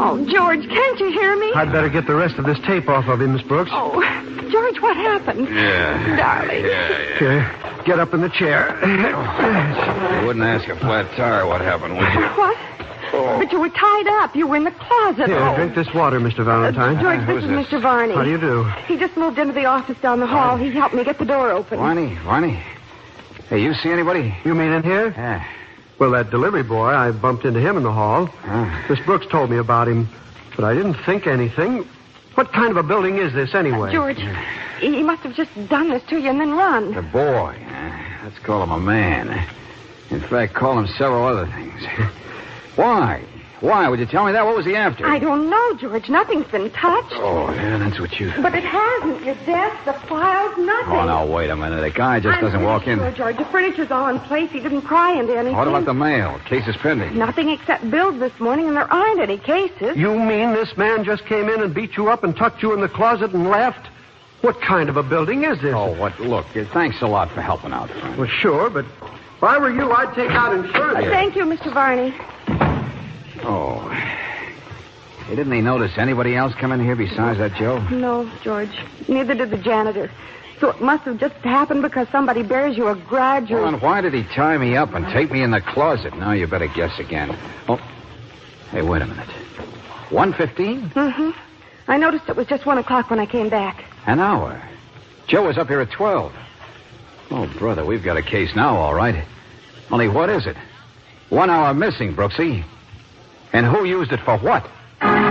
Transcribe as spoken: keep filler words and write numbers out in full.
Oh, George, can't you hear me? I'd better get the rest of this tape off of him, Miss Brooks. Oh, George, what happened? Yeah. Darling. Yeah, yeah. Here, get up in the chair. You wouldn't ask a flat tire what happened, would you? What? Oh. But you were tied up. You were in the closet. Here, oh. drink this water, Mister Valentine. Uh, George, Uh, this who's is this? Mister Varney. How do you do? He just moved into the office down the hall. He helped me get the door open. Barney, Barney. Hey, you see anybody? You mean in here? Yeah. Well, that delivery boy, I bumped into him in the hall. Ah. Miss Brooks told me about him, but I didn't think anything. What kind of a building is this, anyway? Uh, George, he must have just done this to you and then run. The boy. Uh, let's call him a man. In fact, call him several other things. Why? Why? Would you tell me that? What was he after? I don't know, George. Nothing's been touched. Oh, yeah, that's what you... But it hasn't. Your desk, the files, nothing. Oh, now, wait a minute. The guy just I'm doesn't pretty walk in. sure, George. The furniture's all in place. He didn't pry into anything. What about the mail? Case is pending. Nothing except bills this morning, and there aren't any cases. You mean this man just came in and beat you up and tucked you in the closet and left? What kind of a building is this? Oh, what? Look, uh, thanks a lot for helping out, friend. Well, sure, but if I were you, I'd take out insurance. Uh, thank you, Mister Varney. Oh. Hey, didn't he notice anybody else come in here besides that Joe? No, George. Neither did the janitor. So it must have just happened because somebody bears you a grudge or... Well, and why did he tie me up and take me in the closet? Now you better guess again. Oh, hey, wait a minute. one fifteen? Mm-hmm. I noticed it was just one o'clock when I came back. An hour. Joe was up here at twelve. Oh, brother, we've got a case now, all right. Only what is it? One hour missing, Brooksy. And who used it for what?